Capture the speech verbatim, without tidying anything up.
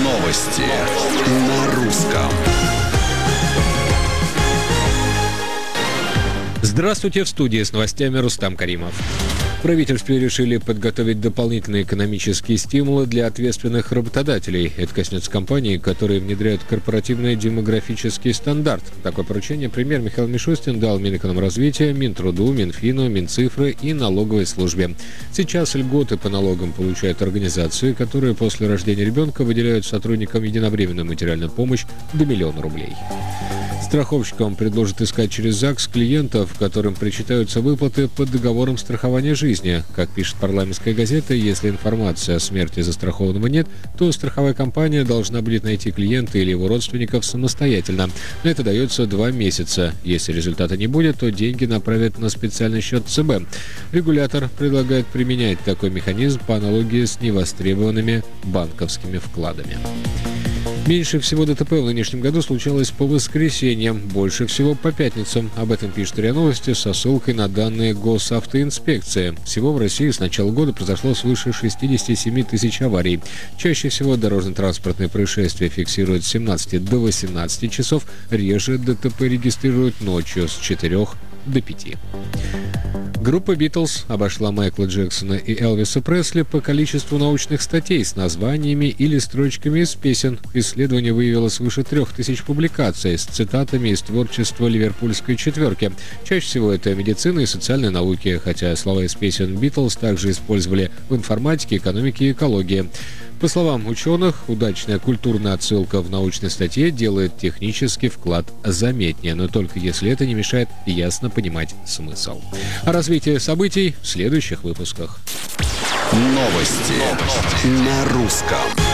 Новости на русском. Здравствуйте, в студии с новостями Рустам Каримов. В правительстве решили подготовить дополнительные экономические стимулы для ответственных работодателей. Это коснется компаний, которые внедряют корпоративный демографический стандарт. Такое поручение премьер Михаил Мишустин дал Минэкономразвития, Минтруду, Минфину, Минцифры и налоговой службе. Сейчас льготы по налогам получают организации, которые после рождения ребенка выделяют сотрудникам единовременную материальную помощь до миллиона рублей. Страховщикам предложат искать через ЗАГС клиентов, которым причитаются выплаты по договорам страхования жизни. Как пишет парламентская газета, если информации о смерти застрахованного нет, то страховая компания должна будет найти клиента или его родственников самостоятельно. На это дается два месяца. Если результата не будет, то деньги направят на специальный счет ЦБ. Регулятор предлагает применять такой механизм по аналогии с невостребованными банковскими вкладами. Меньше всего ДТП в нынешнем году случалось по воскресеньям, больше всего по пятницам. Об этом пишет РИА Новости со ссылкой на данные госавтоинспекции. Всего в России с начала года произошло свыше шестьдесят семь тысяч аварий. Чаще всего дорожно-транспортные происшествия фиксируют с семнадцати до восемнадцати часов, реже ДТП регистрируют ночью с четырёх до пяти. Группа «Битлз» обошла Майкла Джексона и Элвиса Пресли по количеству научных статей с названиями или строчками из песен. Исследование выявило свыше трех тысяч публикаций с цитатами из творчества ливерпульской четверки. Чаще всего это медицина и социальные науки, хотя слова из песен «Битлз» также использовали в информатике, экономике и экологии. По словам ученых, удачная культурная отсылка в научной статье делает технический вклад заметнее, но только если это не мешает ясно понимать смысл. О развитии событий в следующих выпусках. Новости на русском.